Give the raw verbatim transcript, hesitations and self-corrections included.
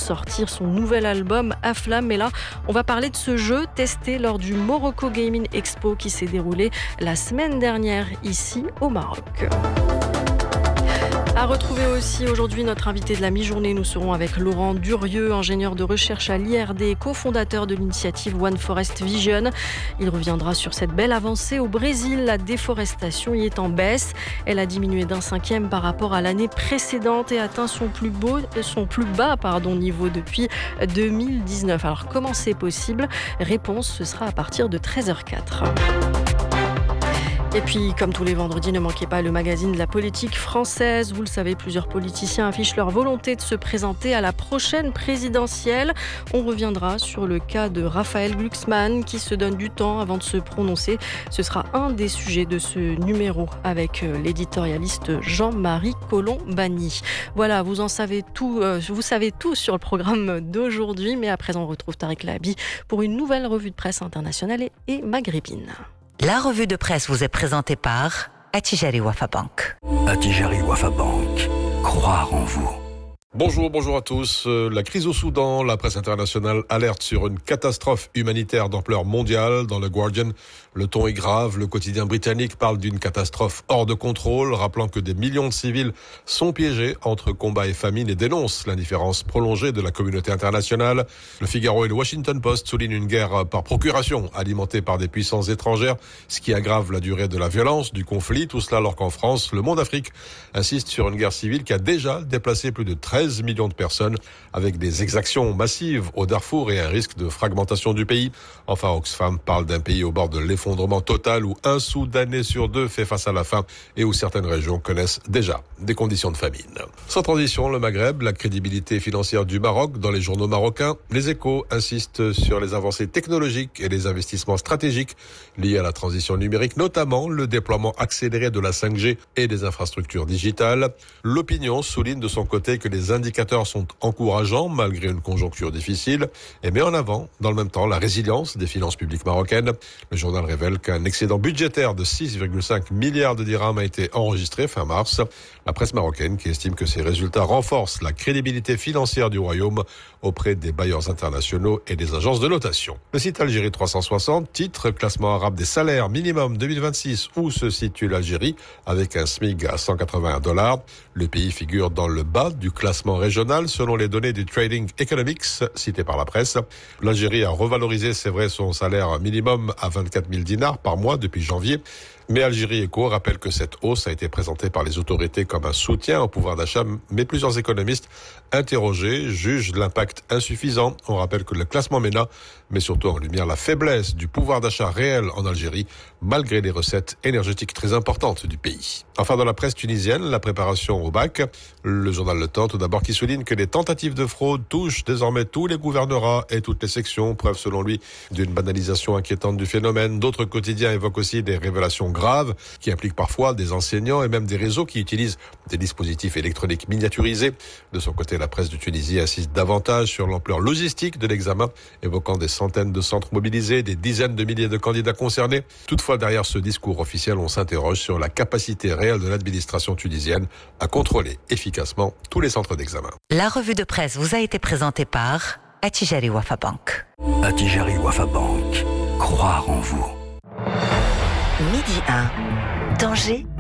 sortir son nouvel album Aflam. Mais là, on va parler de ce jeu testé lors du Morocco Gaming Expo qui s'est déroulé la semaine dernière ici au Maroc. À retrouver aussi aujourd'hui notre invité de la mi-journée. Nous serons avec Laurent Durieux, ingénieur de recherche à l'I R D, cofondateur de l'initiative One Forest Vision. Il reviendra sur cette belle avancée au Brésil. La déforestation y est en baisse. Elle a diminué d'un cinquième par rapport à l'année précédente et atteint son plus, beau, son plus bas pardon, niveau depuis deux mille dix-neuf. Alors comment c'est possible ? Réponse, ce sera à partir de treize heures zéro quatre. Et puis, comme tous les vendredis, ne manquez pas le magazine de la politique française. Vous le savez, plusieurs politiciens affichent leur volonté de se présenter à la prochaine présidentielle. On reviendra sur le cas de Raphaël Glucksmann qui se donne du temps avant de se prononcer. Ce sera un des sujets de ce numéro avec l'éditorialiste Jean-Marie Colombani. Voilà, vous en savez tout, euh, vous savez tout sur le programme d'aujourd'hui. Mais à présent, on retrouve Tariq Lahabi pour une nouvelle revue de presse internationale et, et maghrébine. La revue de presse vous est présentée par Attijari Wafa Bank. Attijari Wafa Bank. Croire en vous. Bonjour, bonjour à tous. La crise au Soudan, la presse internationale alerte sur une catastrophe humanitaire d'ampleur mondiale. Dans le Guardian, le ton est grave. Le quotidien britannique parle d'une catastrophe hors de contrôle, rappelant que des millions de civils sont piégés entre combat et famine et dénonce l'indifférence prolongée de la communauté internationale. Le Figaro et le Washington Post soulignent une guerre par procuration alimentée par des puissances étrangères, ce qui aggrave la durée de la violence, du conflit. Tout cela alors qu'en France, le Monde Afrique insiste sur une guerre civile qui a déjà déplacé plus de treize millions de personnes avec des exactions massives au Darfour et un risque de fragmentation du pays. Enfin, Oxfam parle d'un pays au bord de l'effondrement total où un Soudanais sur deux fait face à la faim et où certaines régions connaissent déjà des conditions de famine. Sans transition, le Maghreb, la crédibilité financière du Maroc dans les journaux marocains. Les Échos insistent sur les avancées technologiques et les investissements stratégiques liés à la transition numérique, notamment le déploiement accéléré de la cinq G et des infrastructures digitales. L'Opinion souligne de son côté que les indicateurs sont encourageants malgré une conjoncture difficile et met en avant, dans le même temps, la résilience des finances publiques marocaines. Le journal révèle qu'un excédent budgétaire de six virgule cinq milliards de dirhams a été enregistré fin mars. La presse marocaine qui estime que ces résultats renforcent la crédibilité financière du royaume auprès des bailleurs internationaux et des agences de notation. Le site Algérie trois cent soixante titre classement arabe des salaires minimum deux mille vingt-six où se situe l'Algérie avec un SMIC à cent quatre-vingt-un dollars. Le pays figure dans le bas du classement régional selon les données du Trading Economics citées par la presse. L'Algérie a revalorisé, c'est vrai, son salaire minimum à vingt-quatre mille dinars par mois depuis janvier. Mais Algérie Echo rappelle que cette hausse a été présentée par les autorités comme un soutien au pouvoir d'achat, mais plusieurs économistes interrogés jugent l'impact insuffisant. On rappelle que le classement MENA met surtout en lumière la faiblesse du pouvoir d'achat réel en Algérie, malgré les recettes énergétiques très importantes du pays. Enfin, dans la presse tunisienne, la préparation au bac, le journal Le Temps, tout d'abord, qui souligne que les tentatives de fraude touchent désormais tous les gouvernorats et toutes les sections, preuve selon lui d'une banalisation inquiétante du phénomène. D'autres quotidiens évoquent aussi des révélations graves qui impliquent parfois des enseignants et même des réseaux qui utilisent des dispositifs électroniques miniaturisés. De son côté, la presse de Tunisie insiste davantage sur l'ampleur logistique de l'examen, évoquant des centaines de centres mobilisés, des dizaines de milliers de candidats concernés. Toutefois, derrière ce discours officiel, on s'interroge sur la capacité réelle de l'administration tunisienne à contrôler efficacement tous les centres d'examen. La revue de presse vous a été présentée par Attijari Wafa Bank. Attijari Wafa Bank. Croire en vous. Midi un. Danger